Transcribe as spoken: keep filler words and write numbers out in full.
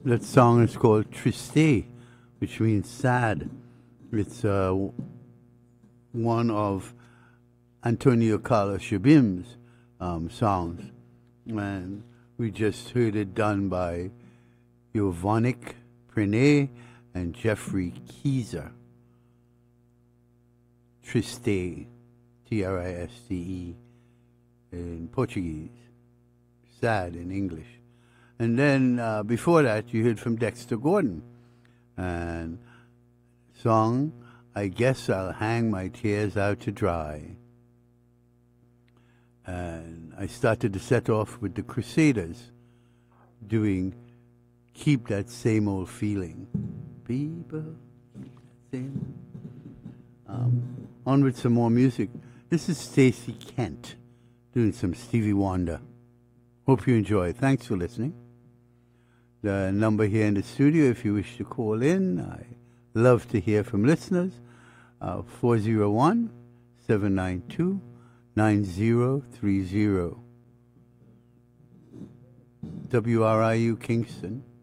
That song is called Triste, which means sad. It's uh, one of Antonio Carlos Jobim's um, songs. And we just heard it done by Yvonne Prenay and Jeffrey Keyser. Triste, T R I S T E in Portuguese, sad in English. And then uh, before that, you heard from Dexter Gordon and song, I Guess I'll Hang My Tears Out to Dry. And I started to set off with the Crusaders doing Keep That Same Old Feeling. People, keep that same. Um, on with some more music. This is Stacey Kent doing some Stevie Wonder. Hope you enjoy. Thanks for listening. The number here in the studio, if you wish to call in, I love to hear from listeners. Uh, four oh one, seven nine two, nine oh three oh. W R I U Kingston.